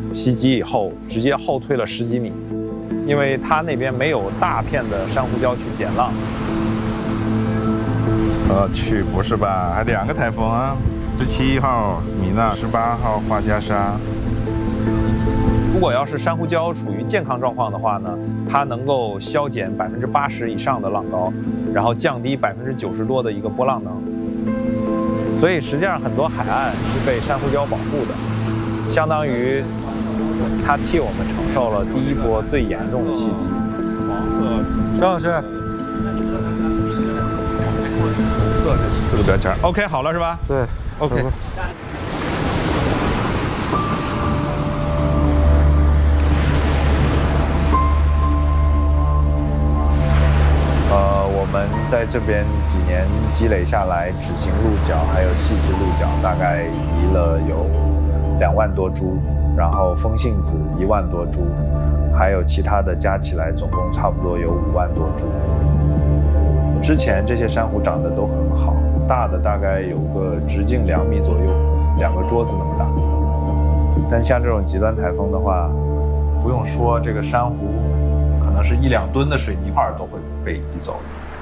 袭击以后，直接后退了10几米，因为它那边没有大片的珊瑚礁去减浪。 我去，不是吧？还2个台风啊！17号米娜，18号花加沙。 如果要是珊瑚礁处于健康状况的话呢，它能够消减80%以上的浪高，然后降低90%多的一个波浪能。所以实际上很多海岸是被珊瑚礁保护的，相当于它替我们承受了第一波最严重的袭击。 黄色，张老师，红色这4个标签 ，OK 好了是吧？ 对 ，OK。 我们在这边几年积累下来，纸形鹿角还有细枝鹿角，大概移了有2万多株，然后风信子1万多株，还有其他的加起来总共差不多有5万多株。之前这些珊瑚长得都很好，大的大概有个直径2米左右，2个桌子那么大。但像这种极端台风的话，不用说，这个珊瑚可能是1-2吨的水泥块都会被移走。